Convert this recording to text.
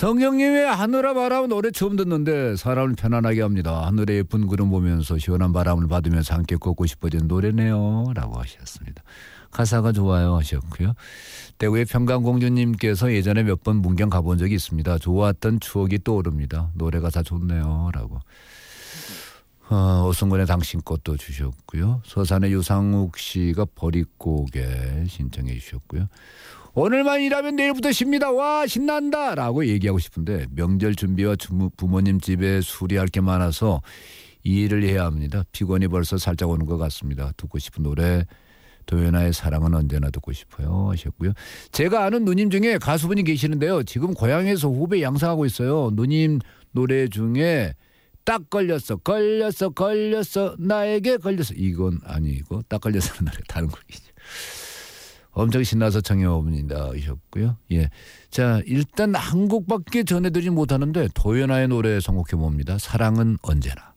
성경님의 하늘아 바람 노래 처음 듣는데 사람을 편안하게 합니다. 하늘의 예쁜 구름 보면서 시원한 바람을 받으면서 함께 걷고 싶어지는 노래네요 라고 하셨습니다. 가사가 좋아요 하셨고요. 대구의 평강공주님께서 예전에 몇 번 문경 가본 적이 있습니다. 좋았던 추억이 떠오릅니다. 노래 가사 좋네요 라고. 오승근의 당신꽃도 주셨고요. 서산의 유상욱 씨가 버릿고개 신청해 주셨고요. 오늘만 일하면 내일부터 쉽니다. 와 신난다 라고 얘기하고 싶은데 명절 준비와 부모님 집에 수리할 게 많아서 이 일을 해야 합니다. 피곤이 벌써 살짝 오는 것 같습니다. 듣고 싶은 노래 도연아의 사랑은 언제나 듣고 싶어요 하셨고요. 제가 아는 누님 중에 가수분이 계시는데요. 지금 고향에서 후배 양성하고 있어요. 누님 노래 중에 딱 걸렸어 나에게 걸렸어 이건 아니고 딱 걸렸어는 노래 다른 곡이죠. 엄청 신나서 청해 옵니다 하셨고요. 예, 자 일단 한 곡밖에 전해드리지 못하는데 도연아의 노래 선곡해 봅니다. 사랑은 언제나.